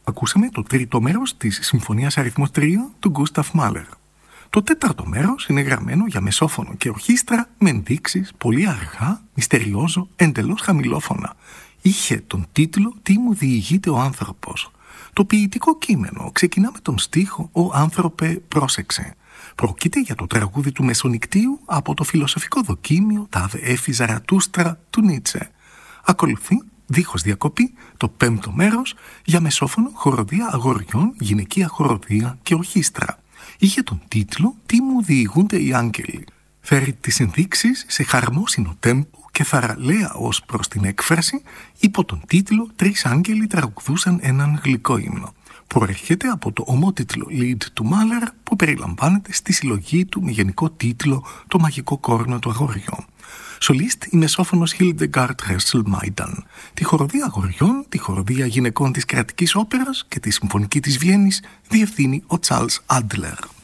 Ακούσαμε το τρίτο μέρος της Συμφωνίας αριθμός 3 του Γκούσταφ Μάλερ. Το τέταρτο μέρος είναι γραμμένο για μεσόφωνο και ορχήστρα με ενδείξεις πολύ αργά, μυστεριόζο, εντελώς χαμηλόφωνα. Είχε τον τίτλο «Τι μου διηγείται ο άνθρωπος». Το ποιητικό κείμενο ξεκινά με τον στίχο «Ο άνθρωπε πρόσεξε». Πρόκειται για το τραγούδι του Μεσονικτίου από το φιλοσοφικό δοκίμιο «Ταβ Έφη Ζαρατούστρα» του Νίτσε. Ακολουθεί, δίχως διακοπή, το πέμπτο μέρος για μεσόφωνο, χοροδία αγοριών, γυναικεία χοροδία και ορχήστρα. Είχε τον τίτλο «Τι μου διηγούνται οι άγγελοι». Φέρει τις ενδείξεις σε χαρμόσυνο τέμπο και θαραλέα ως προς την έκφραση υπό τον τίτλο «Τρεις άγγελοι τραγουδούσαν έναν γλυκό ύμνο». Προέρχεται από το ομότιτλο lead του Μάλερ που περιλαμβάνεται στη συλλογή του με γενικό τίτλο «Το μαγικό κόρνο του αγοριού». Σολίστ η μεσόφωνος Hildegard Hessel-Maidan. Τη χοροδία αγοριών, τη χοροδία γυναικών της Κρατικής Όπερας και τη Συμφωνική της Βιέννης διευθύνει ο Charles Adler.